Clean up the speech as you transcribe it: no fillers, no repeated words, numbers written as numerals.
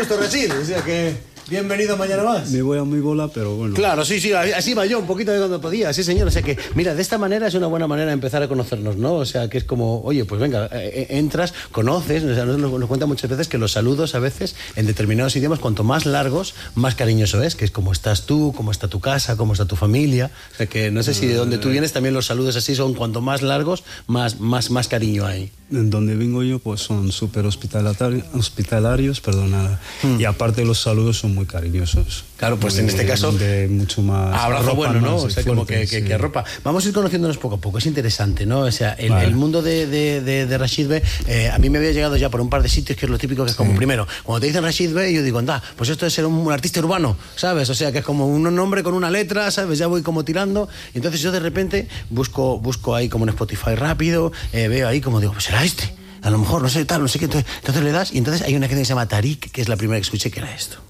gusto, Rachid. O sea que... Bienvenido mañana más. Me voy a mi bola, pero bueno. Claro, sí, así va yo, un poquito de cuando podía, sí señor. O sea que, mira, de esta manera es una buena manera de empezar a conocernos, ¿no? O sea, que es como, oye, pues venga, entras, conoces, o sea, nos cuenta muchas veces que los saludos a veces en determinados idiomas, cuanto más largos, más cariñoso es, que es como estás tú, cómo está tu casa, cómo está tu familia. O sea que no sé si de donde tú vienes también los saludos así son cuanto más largos, más cariño hay. En donde vengo yo, pues son súper hospitalarios, perdona. Y aparte los saludos son muy cariñosos. Claro, pues en este caso... De mucho más... Abrazo bueno, ¿no? O sea, como fuerte, que arropa. Vamos a ir conociéndonos poco a poco, es interesante, ¿no? O sea, el mundo de Rachid Bey, a mí me había llegado ya por un par de sitios, que es lo típico, que es como, primero, cuando te dicen Rachid Bey, yo digo, anda, pues esto es ser un artista urbano, ¿sabes? O sea, que es como un nombre con una letra, ¿sabes? Ya voy como tirando. Y entonces yo de repente busco ahí como en Spotify rápido, veo ahí como digo, pues será este. A lo mejor, no sé, tal, no sé qué. Entonces le das y entonces hay una canción que se llama Tarik, que es la primera que escuché, que era esto.